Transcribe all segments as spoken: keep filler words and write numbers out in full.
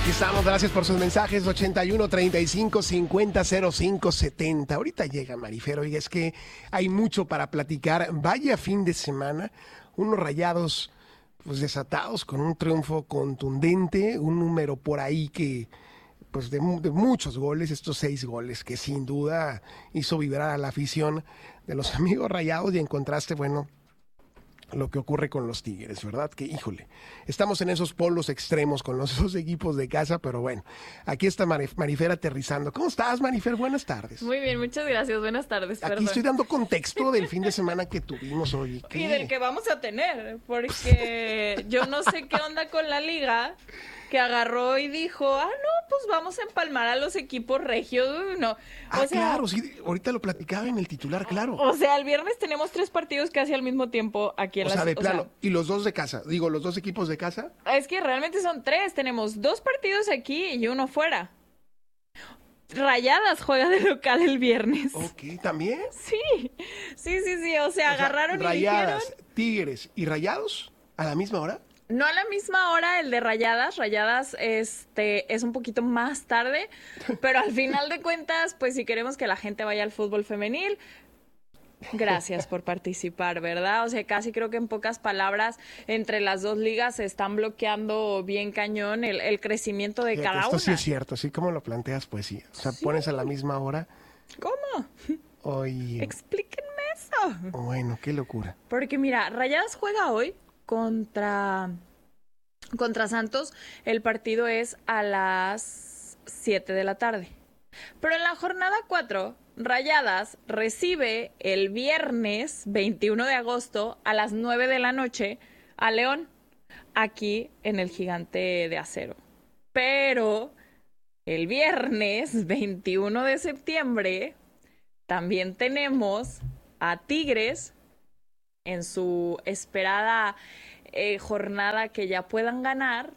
Aquí estamos, gracias por sus mensajes, ochenta y uno, treinta y cinco, cincuenta, cero cinco, setenta. Ahorita llega Marifer, oiga, es que hay mucho para platicar. Vaya fin de semana, unos Rayados pues desatados con un triunfo contundente, un número por ahí que pues de, de muchos goles, estos seis goles que sin duda hizo vibrar a la afición de los amigos Rayados y en contraste, bueno, lo que ocurre con los Tigres, ¿verdad? Que, híjole, estamos en esos polos extremos con los dos equipos de casa, pero bueno, aquí está Marif- Marifer aterrizando. ¿Cómo estás, Marifer? Buenas tardes. Muy bien, muchas gracias, buenas tardes. Aquí perdón. estoy dando contexto del fin de semana que tuvimos hoy. ¿Qué? Y del que vamos a tener, porque yo no sé qué onda con la liga, que agarró y dijo, ah, no, pues vamos a empalmar a los equipos regios, no. O Ah, sea, claro, sí, ahorita lo platicaba en el titular, claro. O sea, el viernes tenemos tres partidos casi al mismo tiempo aquí en O la sea, de o plano. sea, Y los dos de casa, digo, los dos equipos de casa. es que realmente son tres, tenemos dos partidos aquí y uno fuera. Rayadas juega de local el viernes. Ok, ¿también? Sí, sí, sí, sí, o sea, O sea, agarraron y Rayadas, dijeron... Tigres y Rayados a la misma hora. No a la misma hora el de Rayadas, Rayadas este es un poquito más tarde, pero al final de cuentas, pues si queremos que la gente vaya al fútbol femenil, gracias por participar, ¿verdad? O sea, casi creo que en pocas palabras, entre las dos ligas se están bloqueando bien cañón el, el crecimiento de Fíjate, cada esto una. sí es cierto, así como lo planteas, pues sí. O sea, Sí. pones a la misma hora. ¿Cómo? Oye, Explíquenme eso. bueno, qué locura. Porque mira, Rayadas juega hoy contra, contra Santos. El partido es a las siete de la tarde. Pero en la jornada cuatro, Rayadas recibe el viernes veintiuno de agosto a las nueve de la noche a León, aquí en el Gigante de Acero. Pero el viernes veintiuno de septiembre también tenemos a Tigres en su esperada eh, jornada que ya puedan ganar.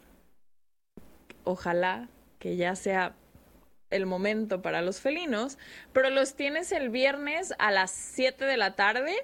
Ojalá que ya sea el momento para los felinos, pero los tienes el viernes a las siete de la tarde,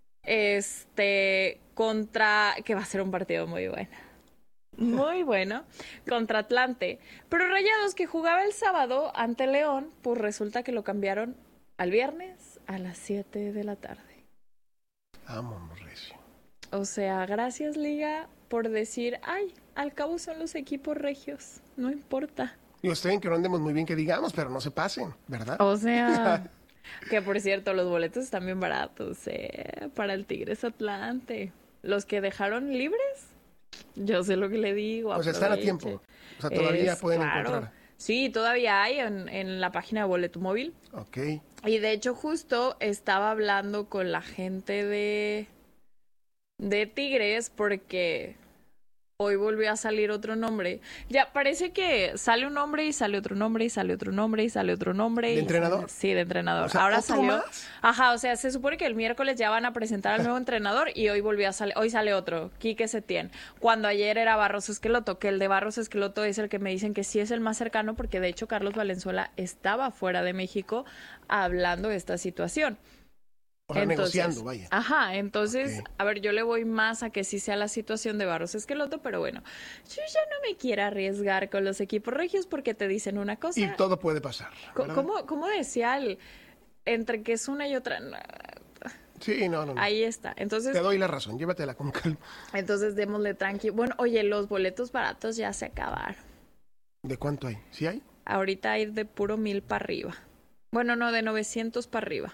este, contra, que va a ser un partido muy bueno. Muy bueno, contra Atlante. Pero Rayados, que jugaba el sábado ante León, pues resulta que lo cambiaron al viernes a las siete de la tarde. Vámonos, recio. O sea, gracias Liga por decir, ay, al cabo son los equipos regios, no importa. Digo, está bien que no andemos muy bien que digamos, pero no se pasen, ¿verdad? O sea, que por cierto, los boletos están bien baratos, eh, para el Tigres Atlante. Los que dejaron libres, yo sé lo que le digo. O sea, están a aproveche. tiempo. O sea, todavía Es- pueden claro. encontrar. Sí, todavía hay en, en la página de Boleto Móvil. Ok. Y de hecho justo estaba hablando con la gente de, de Tigres porque hoy volvió a salir otro nombre. Ya parece que sale un nombre y sale otro nombre y sale otro nombre y sale otro nombre. ¿De y entrenador? sale- sí, de entrenador. O sea, Ahora ¿otro salió. más? Ajá, o sea, se supone que el miércoles ya van a presentar al nuevo entrenador y hoy volvió a salir, hoy sale otro, Quique Setién. Cuando ayer era Barros Esqueloto, que el de Barros Esqueloto es el que me dicen que sí es el más cercano, porque de hecho Carlos Valenzuela estaba fuera de México hablando de esta situación. O sea, Entonces, negociando, vaya. Ajá, entonces, Ok. a ver, yo le voy más a que sí sea la situación de Barros Esqueloto, pero bueno, yo ya no me quiero arriesgar con los equipos regios porque te dicen una cosa. Y todo puede pasar. Co- ¿verdad? ¿Cómo, cómo decía el, entre que es una y otra? Sí, no, no, no. Ahí está. Entonces, Te doy la razón, llévatela con calma. entonces démosle tranqui. Bueno, oye, los boletos baratos ya se acabaron. ¿De cuánto hay? ¿Sí hay? Ahorita hay de puro mil para arriba. Bueno, no, de novecientos para arriba.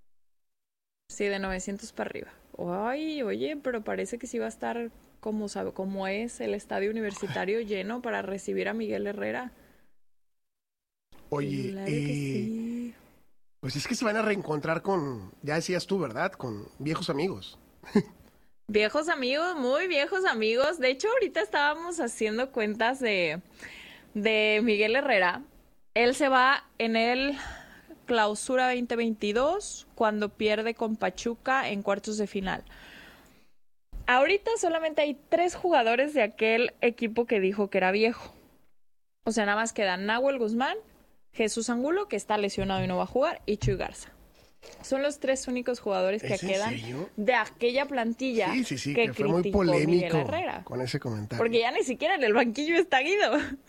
Sí, de novecientos para arriba. Ay, oye, pero parece que sí va a estar como sabe, como es el estadio universitario lleno para recibir a Miguel Herrera. Oye, Claro eh, que sí. pues es que se van a reencontrar con, ya decías tú, ¿verdad? Con viejos amigos. Viejos amigos, muy viejos amigos. De hecho, ahorita estábamos haciendo cuentas de, de Miguel Herrera. Él se va en el Clausura veinte veintidós cuando pierde con Pachuca en cuartos de final. Ahorita solamente hay tres jugadores de aquel equipo que dijo que era viejo. O sea, nada más quedan Nahuel Guzmán, Jesús Angulo, que está lesionado y no va a jugar, y Chuy Garza. Son los tres únicos jugadores que ¿Es en quedan serio? de aquella plantilla Sí, sí, sí, que, que fue muy criticó Miguel polémico Herrera. con ese comentario. Porque ya ni siquiera en el banquillo está Guido.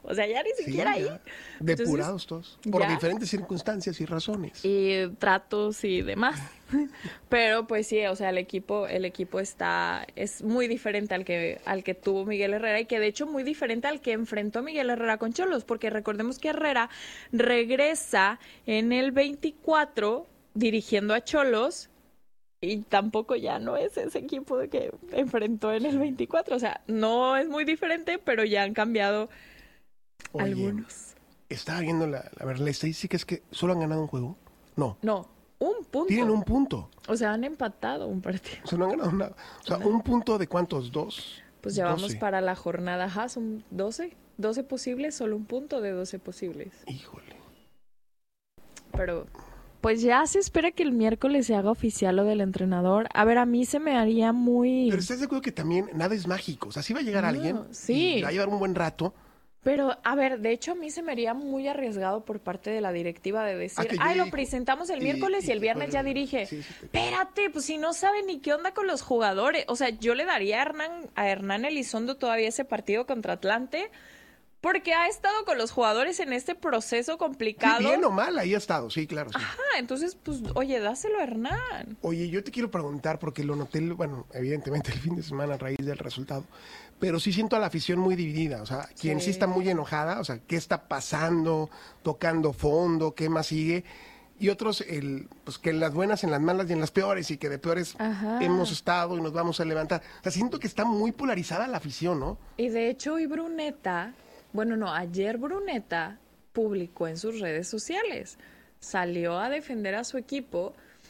O sea, ya ni Sí, siquiera ya. ahí. Depurados Entonces, todos, por ya. diferentes circunstancias y razones. Y tratos y demás. Pero pues sí, o sea, el equipo, el equipo está, es muy diferente al que, al que tuvo Miguel Herrera y que de hecho muy diferente al que enfrentó Miguel Herrera con Cholos, porque recordemos que Herrera regresa en el veinticuatro dirigiendo a Cholos y tampoco ya no es ese equipo que enfrentó en el veinticuatro. O sea, no es muy diferente, pero ya han cambiado Oye, algunos. Estaba viendo la, la, la estadística, es que solo han ganado un juego. No, No, un punto. tienen un punto. O sea, han empatado un partido. O sea, no han ganado nada. O sea, un punto de cuántos, dos. Pues ya vamos doce. para la jornada, ajá, son doce. doce posibles, solo un punto de doce posibles. Híjole. Pero, pues ya se espera que el miércoles se haga oficial lo del entrenador. A ver, a mí se me haría muy... Pero estás de acuerdo que también nada es mágico. O sea, si va a llegar No, alguien sí. y va a llevar un buen rato. Pero, a ver, de hecho a mí se me haría muy arriesgado por parte de la directiva de decir, Ah, que ay, llegue lo presentamos el y- miércoles y, y el que viernes ya juegue. dirige. Sí, sí, te- Espérate, pues si no sabe ni qué onda con los jugadores. O sea, yo le daría a Hernán, a Hernán Elizondo todavía ese partido contra Atlante, porque ha estado con los jugadores en este proceso Sí, complicado. bien o mal, ahí ha estado, sí, claro. Sí. Ajá, entonces, pues, oye, dáselo a Hernán. Oye, yo te quiero preguntar, porque lo noté, bueno, evidentemente el fin de semana a raíz del resultado, pero sí siento a la afición muy dividida, o sea, quien sí, Sí. está muy enojada, o sea, ¿qué está pasando? Tocando fondo, ¿qué más sigue? Y otros, el, pues que en las buenas, en las malas y en las peores, y que de peores Ajá. hemos estado y nos vamos a levantar. O sea, siento que está muy polarizada la afición, ¿no? Y de hecho, hoy Bruneta, bueno, no, ayer Bruneta publicó en sus redes sociales, salió a defender a su equipo,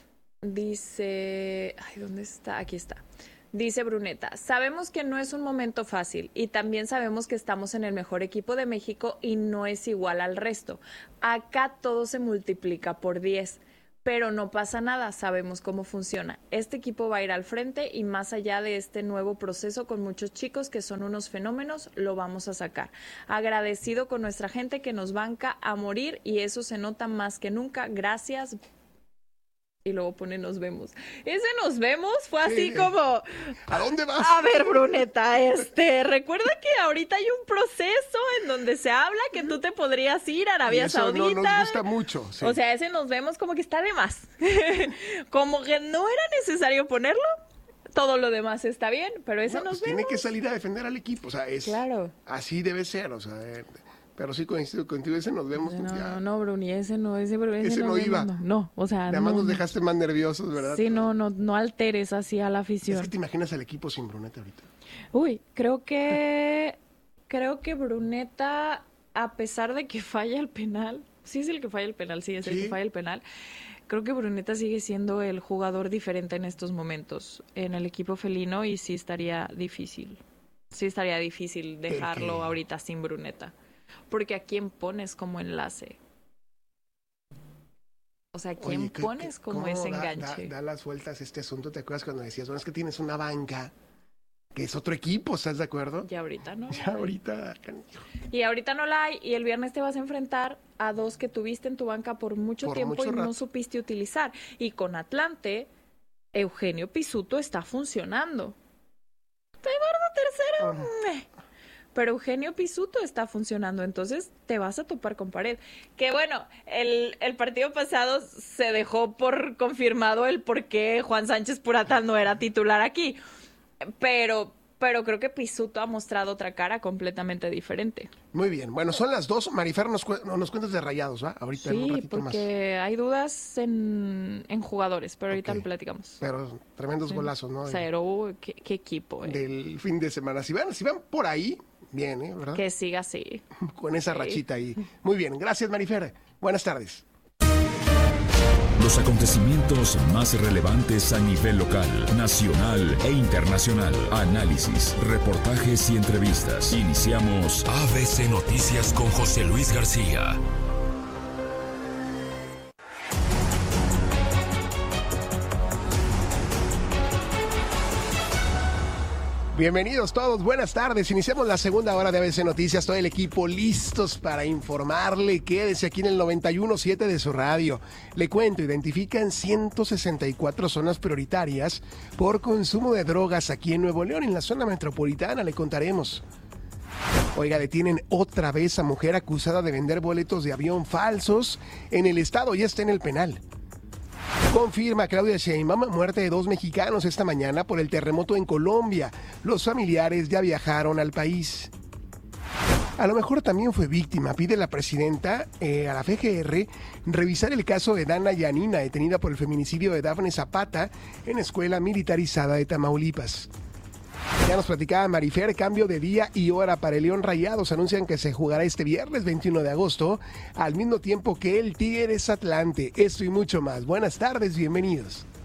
dice, ay, ¿dónde está? Aquí está. Dice Bruneta, sabemos que no es un momento fácil y también sabemos que estamos en el mejor equipo de México y no es igual al resto. Acá todo se multiplica por diez, pero no pasa nada, sabemos cómo funciona. Este equipo va a ir al frente y más allá de este nuevo proceso con muchos chicos que son unos fenómenos, lo vamos a sacar. Agradecido con nuestra gente que nos banca a morir y eso se nota más que nunca. Gracias. Y luego pone nos vemos. Ese nos vemos fue así Sí. como... ¿A dónde vas? A ver, Bruneta, este, recuerda que ahorita hay un proceso en donde se habla que tú te podrías ir a Y Arabia eso Saudita. no nos gusta mucho. Sí. O sea, ese nos vemos como que está de más. Como que no era necesario ponerlo. Todo lo demás está bien, pero ese No, nos pues tiene vemos. que salir a defender al equipo, o sea, es Claro. así debe ser, o sea, eh, pero sí coincido contigo, ese nos vemos. No, ya. no, no, Bruni, ese no, ese, ese, Ese nos no vemos, iba. No, no, o sea, Además no, nos no. dejaste más nerviosos, ¿verdad? Sí, no, no, no alteres así a la Es afición. que te imaginas al equipo sin Bruneta ahorita. Uy, creo que creo que Bruneta, a pesar de que falla el penal, sí es el que falla el penal, sí es el Sí. que falla el penal. Creo que Bruneta sigue siendo el jugador diferente en estos momentos en el equipo felino y sí estaría difícil. Sí estaría difícil dejarlo que- ahorita sin Bruneta. Porque ¿a quién pones como enlace? O sea, ¿a quién Oye, ¿qué- pones qué- como cómo ese da- enganche? Da, da las vueltas este asunto, ¿te acuerdas cuando decías, bueno, es que tienes una banca que es otro equipo, ¿estás de acuerdo? Ya ahorita no. Ya ahorita, canijo. Y ahorita no la hay y el viernes te vas a enfrentar a dos que tuviste en tu banca por mucho Por tiempo mucho y no rato. supiste utilizar. Y con Atlante, Eugenio Pisuto está funcionando. Eduardo tercero, meh. Pero Eugenio Pisuto está funcionando, entonces te vas a topar con pared. Que bueno, el, el partido pasado se dejó por confirmado el por qué Juan Sánchez Purata no era titular aquí. Pero, pero creo que Pisuto ha mostrado otra cara completamente diferente. Muy bien, bueno, son las dos. Marifer, nos, cu- nos cuentas de Rayados, ¿va? Ahorita en un Sí, ratito más. porque hay dudas en, en jugadores, pero ahorita Ok. lo platicamos. Pero tremendos Sí. golazos, ¿no? Cero, qué, qué equipo, eh. Del fin de semana. Si van, si van por ahí, bien, ¿eh? ¿Verdad? Que siga así. Con esa Sí. rachita ahí. Muy bien, gracias, Marifer. Buenas tardes. Los acontecimientos más relevantes a nivel local, nacional e internacional. Análisis, reportajes y entrevistas. Iniciamos A B C Noticias con José Luis García. Bienvenidos todos, buenas tardes. Iniciamos la segunda hora de A B C Noticias. Todo el equipo listos para informarle. Quédese aquí en el noventa y uno punto siete de su radio. Le cuento, identifican ciento sesenta y cuatro zonas prioritarias por consumo de drogas aquí en Nuevo León, en la zona metropolitana. Le contaremos. Oiga, detienen otra vez a mujer acusada de vender boletos de avión falsos en el estado, ya está en el penal. Confirma Claudia Sheinbaum muerte de dos mexicanos esta mañana por el terremoto en Colombia. Los familiares ya viajaron al país. A lo mejor también fue víctima. Pide la presidenta eh, a la F G R revisar el caso de Dana Yanina, detenida por el feminicidio de Dafne Zapata en escuela militarizada de Tamaulipas. Ya nos platicaba Marifer, cambio de día y hora para el León Rayados. Anuncian que se jugará este viernes veintiuno de agosto, al mismo tiempo que el Tigres Atlante. Esto y mucho más. Buenas tardes, bienvenidos.